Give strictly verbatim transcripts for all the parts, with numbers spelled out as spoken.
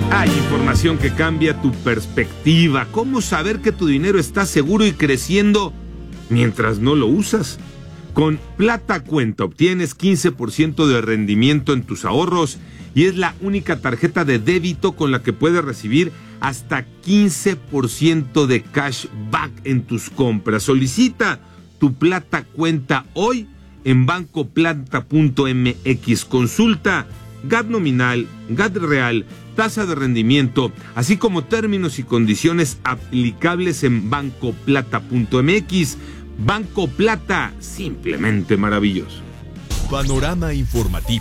Hay información que cambia tu perspectiva. ¿Cómo saber que tu dinero está seguro y creciendo mientras no lo usas? Con Plata Cuenta obtienes quince por ciento de rendimiento en tus ahorros y es la única tarjeta de débito con la que puedes recibir hasta quince por ciento de cashback en tus compras. Solicita tu Plata Cuenta hoy en banco plata punto m x. Consulta G A T nominal, G A T real, tasa de rendimiento, así como términos y condiciones aplicables en banco plata punto m x. Banco Plata, simplemente maravilloso. Panorama informativo.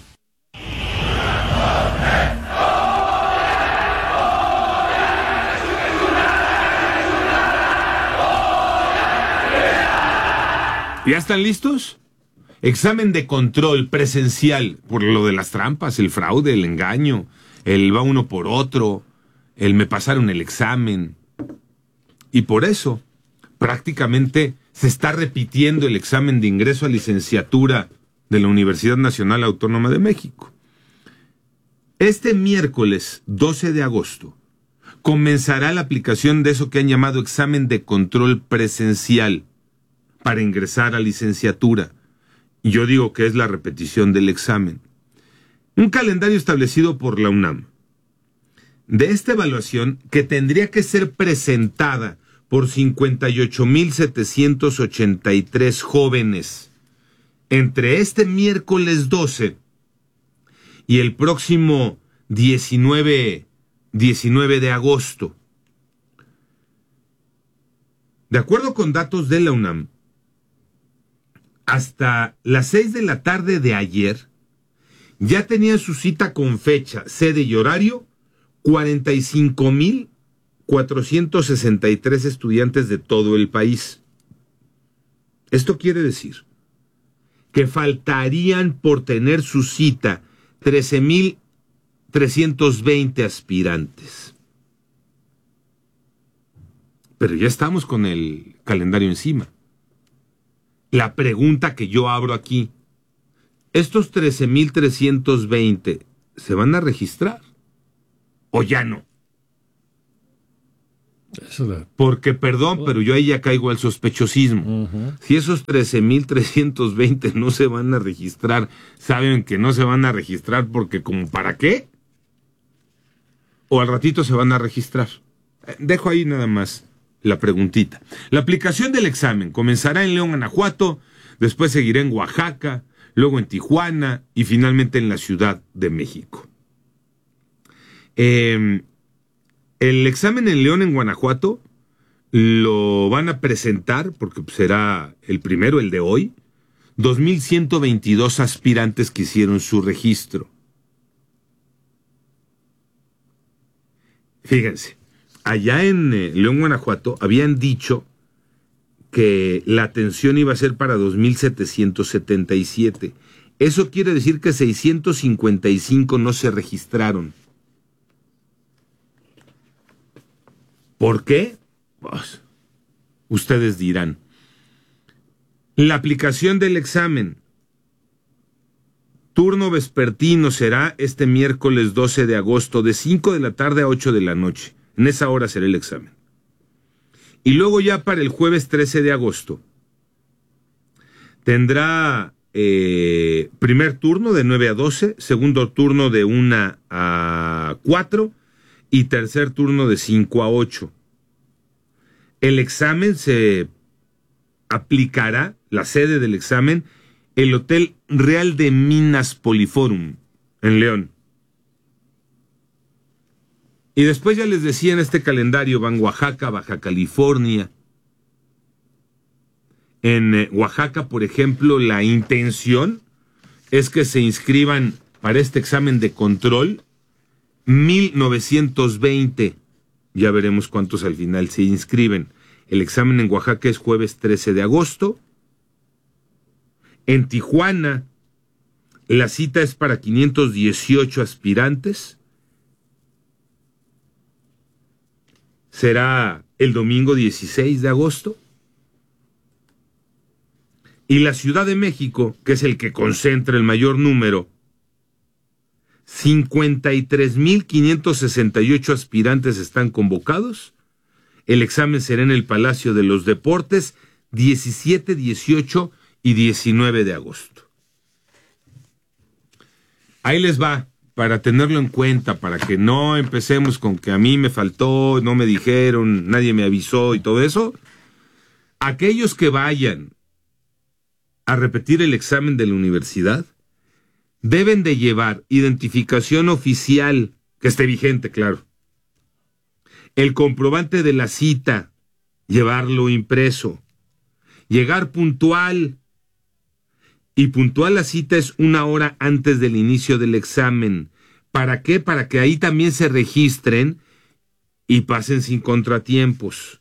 ¿Ya están listos? Examen de control presencial por lo de las trampas, el fraude, el engaño, el va uno por otro, el me pasaron el examen. Y por eso, prácticamente se está repitiendo el examen de ingreso a licenciatura de la Universidad Nacional Autónoma de México. Este miércoles doce de agosto comenzará la aplicación de eso que han llamado examen de control presencial para ingresar a licenciatura. Yo digo que es la repetición del examen. Un calendario establecido por la UNAM. De esta evaluación, que tendría que ser presentada por cincuenta y ocho mil setecientos ochenta y tres jóvenes entre este miércoles doce y el próximo diecinueve de agosto. De acuerdo con datos de la UNAM, hasta las seis de la tarde de ayer, ya tenían su cita con fecha, sede y horario cuarenta y cinco mil cuatrocientos sesenta y tres estudiantes de todo el país. Esto quiere decir que faltarían por tener su cita trece mil trescientos veinte aspirantes. Pero ya estamos con el calendario encima. La pregunta que yo abro aquí, ¿estos trece mil trescientos veinte se van a registrar o ya no? Porque, perdón, pero yo ahí ya caigo al sospechosismo. Uh-huh. Si esos trece mil trescientos veinte no se van a registrar, ¿saben que no se van a registrar porque como para qué? ¿O al ratito se van a registrar? Dejo ahí nada más la preguntita. La aplicación del examen comenzará en León, Guanajuato, después seguirá en Oaxaca, luego en Tijuana y finalmente en la Ciudad de México. Eh... El examen en León, en Guanajuato, lo van a presentar, porque será el primero, el de hoy, dos mil ciento veintidós aspirantes que hicieron su registro. Fíjense, allá en eh, León, Guanajuato, habían dicho que la atención iba a ser para dos mil setecientos setenta y siete. Eso quiere decir que seiscientos cincuenta y cinco no se registraron. ¿Por qué? Pues, ustedes dirán. La aplicación del examen, turno vespertino, será este miércoles doce de agosto de cinco de la tarde a ocho de la noche. En esa hora será el examen. Y luego ya para el jueves trece de agosto tendrá eh, primer turno de nueve a doce, segundo turno de una a cuatro y tercer turno de cinco a ocho. El examen se aplicará, la sede del examen, el Hotel Real de Minas Poliforum, en León. Y después ya les decía, en este calendario van Oaxaca, Baja California. En eh, Oaxaca, por ejemplo, la intención es que se inscriban para este examen de control mil novecientos veinte. Ya veremos cuántos al final se inscriben. El examen en Oaxaca es jueves trece de agosto. En Tijuana, la cita es para quinientos dieciocho aspirantes. Será el domingo dieciséis de agosto. Y la Ciudad de México, que es el que concentra el mayor número, cincuenta y tres mil quinientos sesenta y ocho aspirantes están convocados. El examen será en el Palacio de los Deportes diecisiete, dieciocho y diecinueve de agosto. Ahí les va, para tenerlo en cuenta, para que no empecemos con que a mí me faltó, no me dijeron, nadie me avisó y todo eso. Aquellos que vayan a repetir el examen de la universidad deben de llevar identificación oficial, que esté vigente, claro. El comprobante de la cita, llevarlo impreso. Llegar puntual. Y puntual la cita es una hora antes del inicio del examen. ¿Para qué? Para que ahí también se registren y pasen sin contratiempos.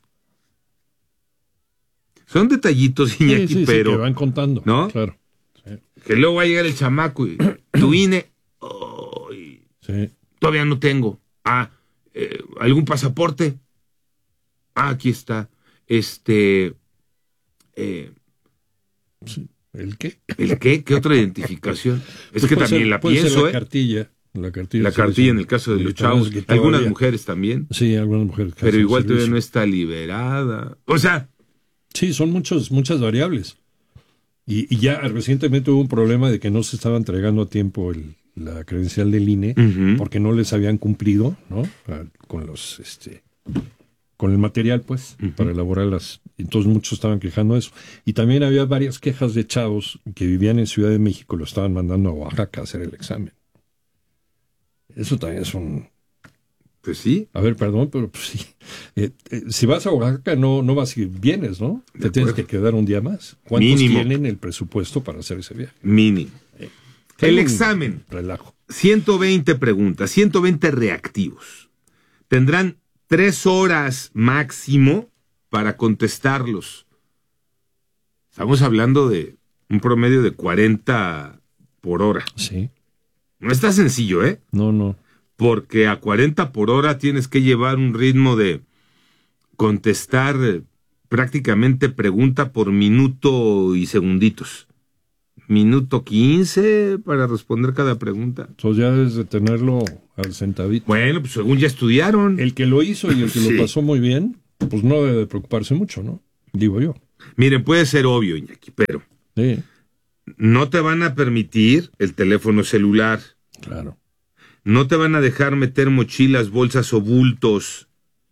Son detallitos, Iñaki, sí, sí, pero... Sí, que van contando, ¿no? Claro. Sí. Que luego va a llegar el chamaco y tu I N E, oh, y Sí. todavía no tengo. Ah, eh, ¿algún pasaporte? Ah, aquí está. Este... Eh, Sí. ¿El qué? ¿El qué? ¿Qué otra identificación? Es Pues que puede también ser- la puede ser pienso, la ¿eh? cartilla. La cartilla, La de cartilla servicio en el caso de los militar, chavos. que Algunas todavía- mujeres también. Sí, algunas mujeres. que Pero hacen igual todavía servicio. no está liberada. O sea, Sí, son muchos, muchas variables. Y, y ya recientemente hubo un problema de que no se estaba entregando a tiempo el, la credencial del I N E uh-huh. porque no les habían cumplido, ¿no? Ah, con los, este, con el material, pues, Uh-huh. para elaborarlas. Entonces muchos estaban quejando de eso. Y también había varias quejas de chavos que vivían en Ciudad de México, lo estaban mandando a Oaxaca a hacer el examen. Eso también es un... pues sí. A ver, perdón, pero pues sí. Eh, eh, si vas a Oaxaca no, no vas y vienes, ¿no? De Te tienes acuerdo. que quedar un día más. ¿Cuántos Mínimo. tienen el presupuesto para hacer ese viaje? Mínimo. Hay El un examen. Relajo. ciento veinte preguntas, ciento veinte reactivos. Tendrán tres horas máximo para contestarlos. Estamos hablando de un promedio de cuarenta por hora. Sí. No está sencillo, ¿eh? No, no. Porque a cuarenta por hora tienes que llevar un ritmo de contestar eh, prácticamente pregunta por minuto y segunditos. Minuto quince para responder cada pregunta. Entonces ya debes de tenerlo al centavito. Bueno, pues según ya estudiaron. El que lo hizo y el que Sí. lo pasó muy bien, pues no debe de preocuparse mucho, ¿no? Digo yo. Miren, puede ser obvio, Iñaki, pero Sí, no te van a permitir el teléfono celular. claro. No te van a dejar meter mochilas, bolsas o bultos.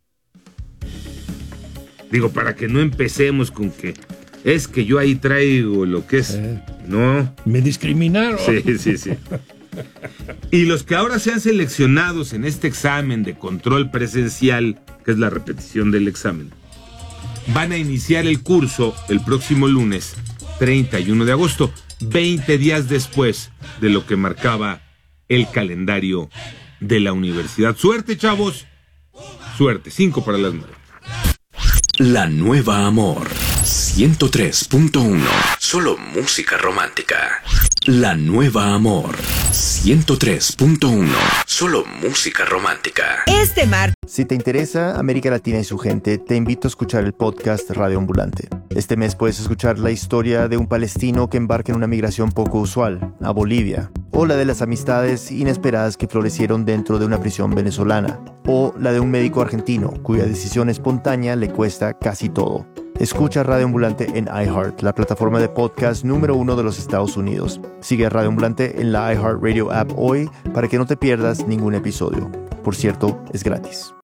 Digo, para que no empecemos con que es que yo ahí traigo lo que es. Eh. No. Me discriminaron. Sí, sí, sí. Y los que ahora sean seleccionados en este examen de control presencial, que es la repetición del examen, van a iniciar el curso el próximo lunes treinta y uno de agosto, veinte días después de lo que marcaba el calendario de la universidad. Suerte, chavos. Suerte. Cinco para las nueve. La Nueva Amor ciento tres punto uno. Solo música romántica. La Nueva Amor ciento tres punto uno. Solo música romántica. Este martes. Si te interesa América Latina y su gente, te invito a escuchar el podcast Radio Ambulante. Este mes puedes escuchar la historia de un palestino que embarca en una migración poco usual, a Bolivia, o la de las amistades inesperadas que florecieron dentro de una prisión venezolana, o la de un médico argentino cuya decisión espontánea le cuesta casi todo. Escucha Radio Ambulante en iHeart, la plataforma de podcast número uno de los Estados Unidos. Sigue a Radio Ambulante en la iHeartRadio app hoy para que no te pierdas ningún episodio. Por cierto, es gratis.